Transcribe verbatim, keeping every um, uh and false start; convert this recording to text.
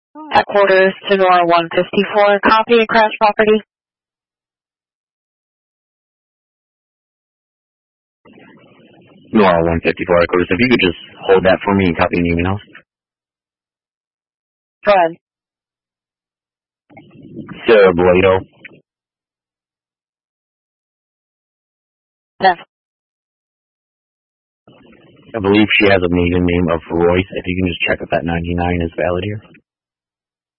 Headquarters to Nora one fifty-four. Copy, crash property. Nora one fifty-four, headquarters. If you could just hold that for me and copy anyone else. Go ahead. Sarah Boyo. Yes. I believe she has a maiden name of Royce. If you can just check if that ninety-nine is valid here.